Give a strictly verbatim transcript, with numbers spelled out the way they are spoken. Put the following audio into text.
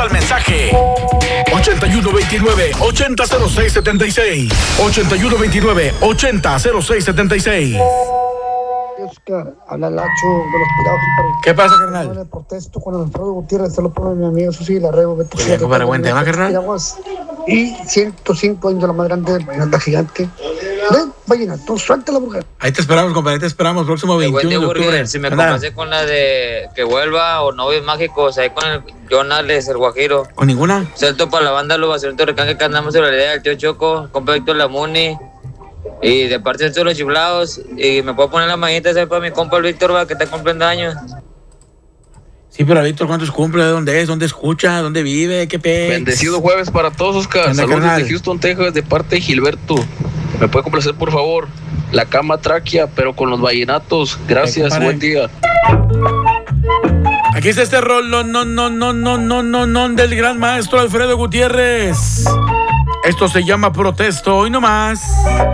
al mensaje ochenta y uno veintinueve, ochenta cero seis setenta y seis. ochenta y uno veintinueve, ochenta cero seis setenta y seis. Oscar, habla Lacho de los Pirados. ¿Qué pasa, carnal? Le protesto con Alfredo Gutiérrez, se lo pone mi amigo Susi Larrego. Pues bien, compadre, buen tema, carnal. Y ciento cinco años de la más grande vallenata gigante. Ven, vallenato, suelta la mujer. Ahí te esperamos, compadre, ahí te esperamos próximo veintiuno de octubre. Si me compasé con la de que vuelva o novios mágicos, ahí con el Jonales, el Guajiro. ¿Con ninguna? Celto para la banda, los vacilantes de Recanje que andamos en la idea del tío Choco, compa Víctor Lamuni. Y de parte de todos los chiflados, y me puedo poner la manita esa para mi compa el Víctor, va, que está cumpliendo años. Sí, pero Víctor, ¿cuántos cumple? ¿Dónde es? ¿Dónde escucha? ¿Dónde vive? ¿Qué pe? Bendecido jueves para todos, Oscar. Saludos desde Houston, Texas, de parte de Gilberto. ¿Me puede complacer, por favor? La cama tráquea, pero con los vallenatos. Gracias, buen día. Aquí está este rol, no, no, no, no, no, no, no, no, del gran maestro Alfredo Gutiérrez. Esto se llama Protesto, hoy nomás.